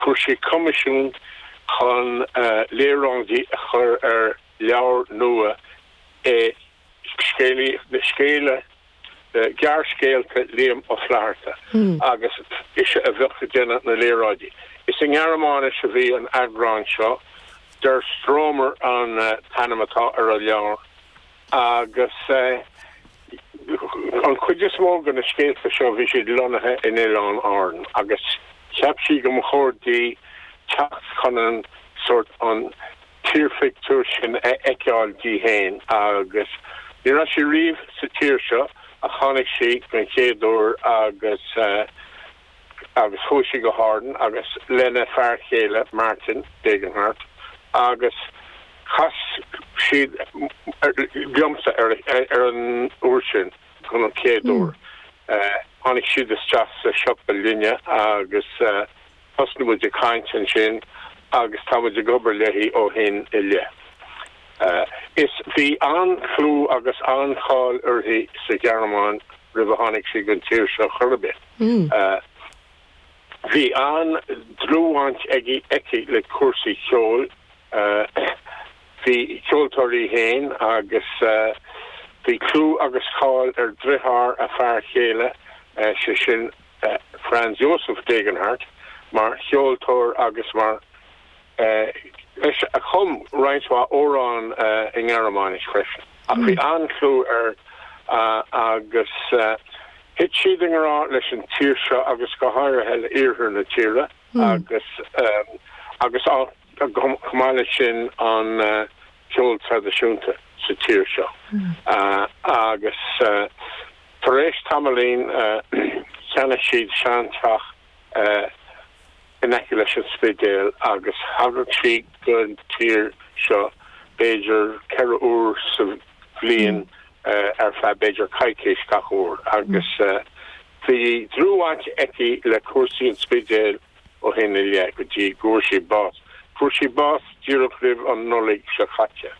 Cuairse comisiún chun léireánaí a chur leabhar nua scéile gear scéalta léam ó phláirte agus is a bheocha déine na léireáidí. Is in Gearmáine se bhí an agrán seo der stromer an Panamatá ar a leabhar agus an chuide smógan na scéalta seo bhí siad lonathe in Éileán Áran agus ceap si go mo chóirdí teach chun an sort an tíorfictúir sin eiceáil dí héin agus ní ra si riomh sa tír seo a chanig si gon chéadúir agus fóisi go hádan agus lenne fearchéile Martin Degenhart agus chas siad biomsa ar an úr sin chun an chéadúir chanig siad is teas a siopa linne agus hosna de caiintin sin agus táid de gobar lehí ó hin I le. Is bhí an clú agus an cháil orthaí sa Gearmáin ribh tháinig si gon tír seo churbe. Bhí an drúhaint eici le cuasaí cheol hí ceoltóirí héin agus bhí clú agus cháil ar drithar a fear chéile se sin Franz Joseph Degenhart mar cheoltóir agus mar leis a chum reinintá órán in Gearmáin is freisin. Ach bhí an clú ar agus hit siad ará leis an tír seo agus go háir heile iarthar na tíre agus chumáile sin an ceol tradiisiúnta sa tír seo. Agus tar éis tamlín cheanna siad seanteach in eice leis an spidéal agus hagad si gon tír seo Beiidir ceithre úr sa bhliain ar fe Beiidir caiicéis gach úr agus bhí drúhaint eici le cuasaí an spidéal ó hin I le go dtí Cuairse Bás. Cuairse Bás díreach ribh an nollaigh se chaite.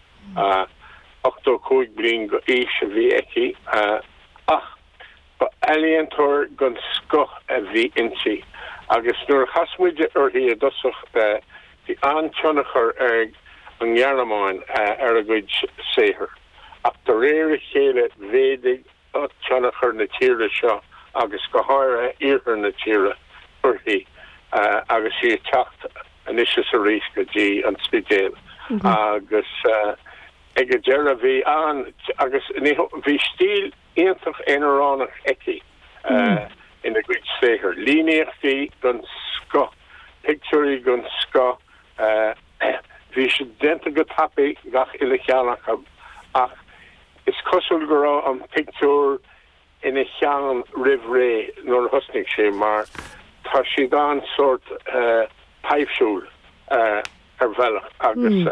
85 bliain go éis a bhí eici ach ba eilíontóir gon scoth a bhí intí. Agus nuair chasmuide orthaí a dosach bhí antionachar ar an Gearmáin ar a gcuid séthir. Ach do réir chéile bhéidig tionachar na tíre seo agus go háire iarthar na tíre orthaí agus sí teacht anis a rís go dtí an spidéal. Agus ag a deire bhí an agus bhí stíl iontach éanaránach eici in a great séhir. Líneachtaí gon sco, picturí gon sco, bhí sé denta go tapaí gach ile cheannach ach is cosúil go rá an pictúr ina cheann ribh ré nóair thusnig sé mar tá siad an sort peibhsiúil ar bhealach agus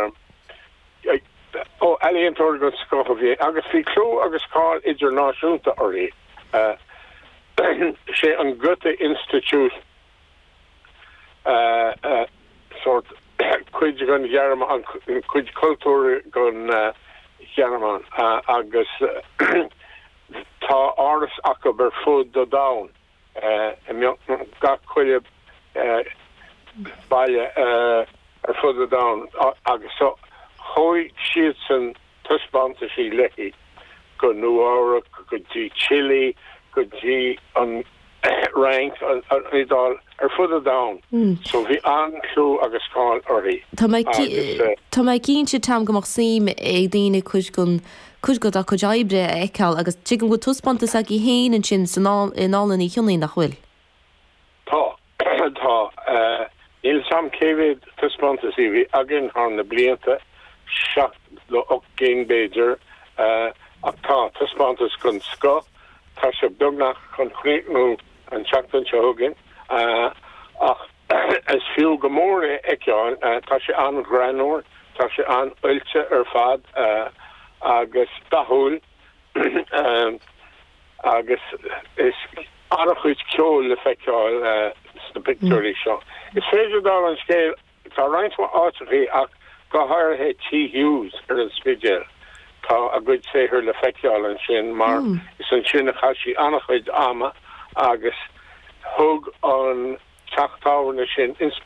ó eilíontóir gon sco a bhí agus bhí clú agus cáil idirnáisiúnta orthaí. sé an Goethe Institute sort cuid gon Gearmáin cuid cultúr gon Gearmáin agus tá áras acu bar fud do dain ga chuile baile ar fud do dain agus so chuig siad san tuspáanta sí leí go nuára go dtí Chile go dtí an rank idal ar fud a down. So bhí an clú agus cáil orthaí. Tá mai cínte tam gomach sim ag daoine chuis go a chuid éibre eiceáil agus tí go tuspáanta a í héin an sin in álaní chiúnaí nach bhfuil. Tá il sam céhid tuspáanta sí bhí agin ar na blianta seach le 8 Beiidir ach tá tuspáantas gon sco tá sé beagnach chun chríicnú an seachtain se thugann ach as fiú go mór eiceáin tá sé an granúir tá sé an uilte ar fad agus dathúil agus is chuid ceol le feiceáil na picturí seo. Is féidir dá an scéil tá roiintá áitirí ach go háirthe T. Hughes ar an spidéal. Tá a good séhir le feiceáil an sin mar is an sinna chaisi annach chuid ama agus thug an tachttána sin